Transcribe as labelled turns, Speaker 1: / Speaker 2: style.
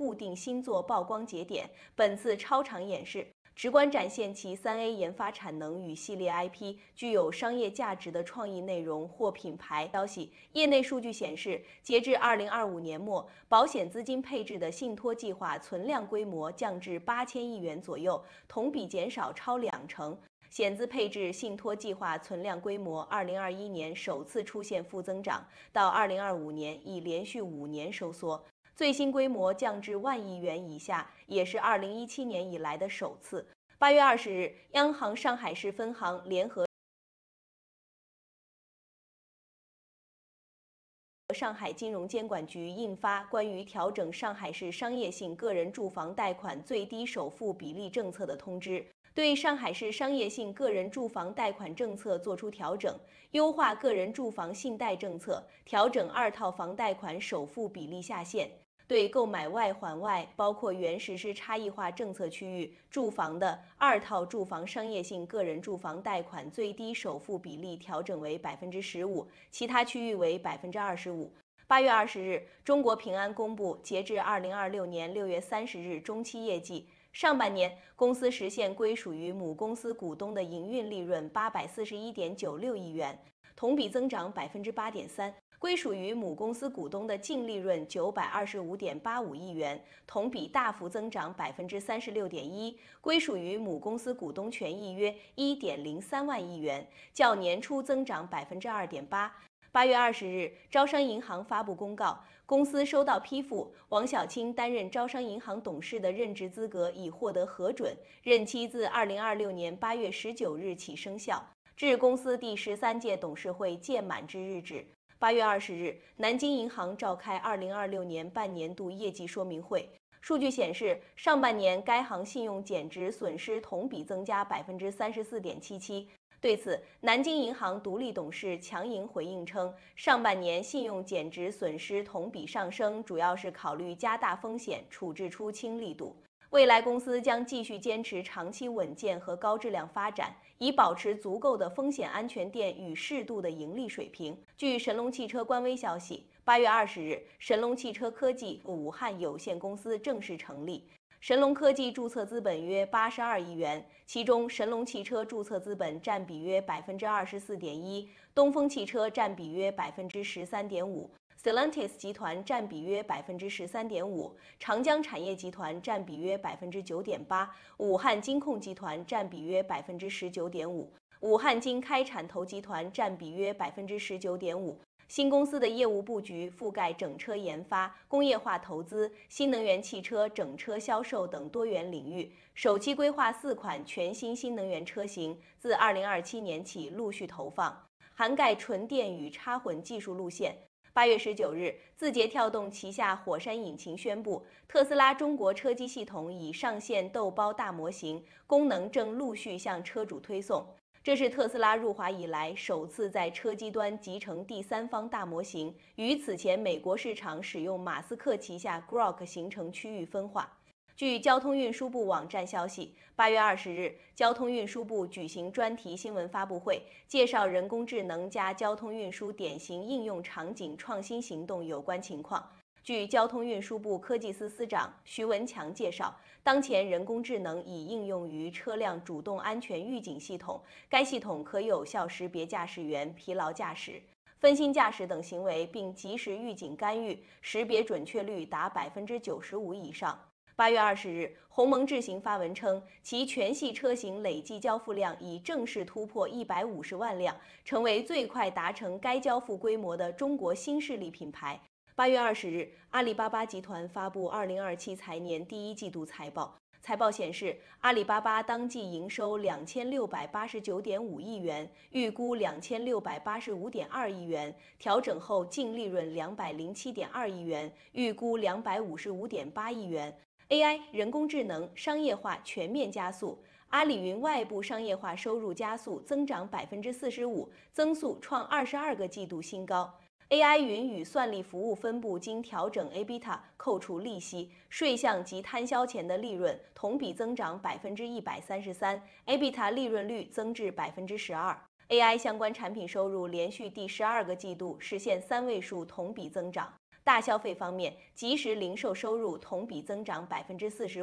Speaker 1: 固定星座曝光节点，本次超长演示直观展现其3A 研发产能与系列 IP 具有商业价值的创意内容或品牌。消息，业内数据显示，截至2025年末，保险资金配置的信托计划存量规模降至8000亿元左右，同比减少超20%。险资配置信托计划存量规模2021年首次出现负增长，到2025年已连续5年收缩。最新规模降至1万亿元以下，也是2017年以来的首次。8月20日，央行上海市分行联合上海金融监管局印发关于调整上海市商业性个人住房贷款最低首付比例政策的通知，对上海市商业性个人住房贷款政策作出调整，优化个人住房信贷政策，调整2套房贷款首付比例下限。对购买外环外，包括原实施差异化政策区域住房的2套住房商业性个人住房贷款最低首付比例调整为15%，其他区域为25%。8月20日，中国平安公布截至2026年6月30日中期业绩。上半年，公司实现归属于母公司股东的营运利润841.96亿元，同比增长8.3%。归属于母公司股东的净利润925.85亿元，同比大幅增长36.1%，归属于母公司股东权益约1.03万亿元，较年初增长2.8%。8月20日，招商银行发布公告，公司收到批复，王晓清担任招商银行董事的任职资格已获得核准，任期自2026年8月19日起生效，至公司第13届董事会届满之日止。8月20日，南京银行召开2026年半年度业绩说明会。数据显示，上半年该行信用减值损失同比增加34.77%。对此，南京银行独立董事强莹回应称，上半年信用减值损失同比上升，主要是考虑加大风险，处置出清力度。未来公司将继续坚持长期稳健和高质量发展，以保持足够的风险安全垫与适度的盈利水平。据神龙汽车官微消息，8月20日，神龙汽车科技武汉有限公司正式成立。神龙科技注册资本约82亿元，其中神龙汽车注册资本占比约24.1%，东风汽车占比约13.5%，Stellantis 集团占比约13.5%，长江产业集团占比约9.8%，武汉金控集团占比约19.5%，武汉金开产投集团占比约19.5%。新公司的业务布局覆盖整车研发、工业化投资、新能源汽车整车销售等多元领域。首期规划4款全新新能源车型，自2027年起陆续投放，涵盖纯电与插混技术路线。8月19日，字节跳动旗下火山引擎宣布，特斯拉中国车机系统已上线豆包大模型，功能正陆续向车主推送。这是特斯拉入华以来首次在车机端集成第三方大模型，与此前美国市场使用马斯克旗下 Grok 形成区域分化。据交通运输部网站消息，8月20日，交通运输部举行专题新闻发布会，介绍人工智能加交通运输典型应用场景创新行动有关情况。据交通运输部科技司司长徐文强介绍，当前人工智能已应用于车辆主动安全预警系统，该系统可有效识别驾驶员疲劳驾驶、分心驾驶等行为，并及时预警干预，识别准确率达95%以上。8月20日，鸿蒙智行发文称，其全系车型累计交付量已正式突破150万辆，成为最快达成该交付规模的中国新势力品牌。8月20日，阿里巴巴集团发布2027财年第一季度财报。财报显示，阿里巴巴当季营收2689.5亿元，预估2685.2亿元，调整后净利润207.2亿元，预估255.8亿元。AI 人工智能商业化全面加速，阿里云外部商业化收入加速增长45%，增速创22个季度新高。AI 云与算力服务分部经调整 EBITDA 扣除利息、税项及摊销前的利润同比增长133%，EBITDA 利润率增至12%。AI 相关产品收入连续第12个季度实现3位数同比增长。 大消费方面，即时零售收入同比增长45%。